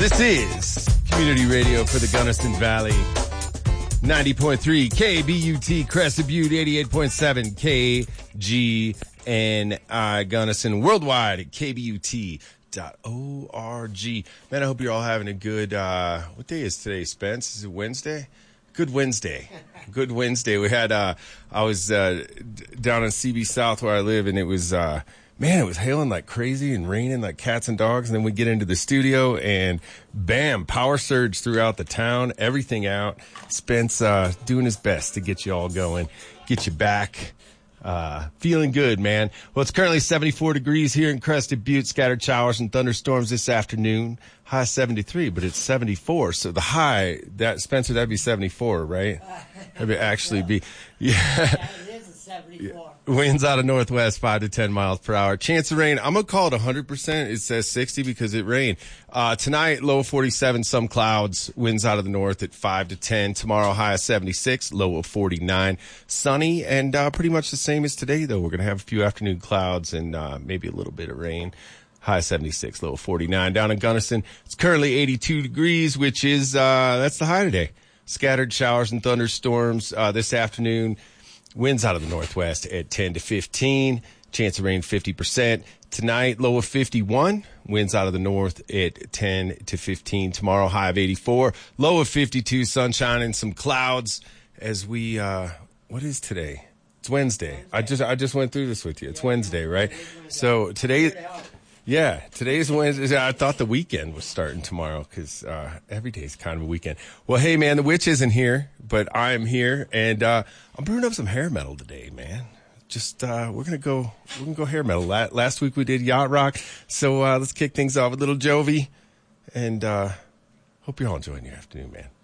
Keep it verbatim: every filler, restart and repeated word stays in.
This is Community Radio for the Gunnison Valley. ninety point three K B U T Crested Butte, eighty-eight point seven K G N I Gunnison, worldwide at K B U T dot org. Man, I hope you're all having a good, uh, what day is today, Spence? Is it Wednesday? Good Wednesday. Good Wednesday. We had, uh, I was, uh, d- down in C B South where I live, and it was, uh, man, it was hailing like crazy and raining like cats and dogs. And then we get into the studio and bam, power surge throughout the town, everything out. Spence, uh, doing his best to get you all going, get you back. Uh, feeling good, man. Well, it's currently seventy-four degrees here in Crested Butte. Scattered showers and thunderstorms this afternoon. High seventy-three, but it's seventy-four. So the high, that Spencer, that'd be seventy-four, right? That'd actually be, yeah. Yeah, it is a seventy-four. Winds out of northwest, five to ten miles per hour. Chance of rain, I'm going to call it one hundred percent. It says sixty because it rained. Uh, tonight, low of forty-seven, some clouds. Winds out of the north at five to ten. Tomorrow, high of seventy-six, low of forty-nine. Sunny and uh, pretty much the same as today, though. We're going to have a few afternoon clouds and uh, maybe a little bit of rain. High seventy-six, low of forty-nine. Down in Gunnison, it's currently eighty-two degrees, which is, uh, that's the high today. Scattered showers and thunderstorms uh, this afternoon. Winds out of the northwest at ten to fifteen. Chance of rain fifty percent. Tonight, low of fifty-one. Winds out of the north at ten to fifteen. Tomorrow, high of eighty-four. Low of fifty-two. Sunshine and some clouds as we, uh, what is today? It's Wednesday. Wednesday. I just, I just went through this with you. It's yeah, Wednesday, right? So today, yeah, today's Wednesday. I thought the weekend was starting tomorrow because uh, every day's kind of a weekend. Well, hey, man, the witch isn't here, but I'm here, and uh, I'm brewing up some hair metal today, man. Just uh, we're gonna go, we're gonna go hair metal. La- last week we did yacht rock, so uh, let's kick things off with little Jovi, and uh, hope you're all enjoying your afternoon, man.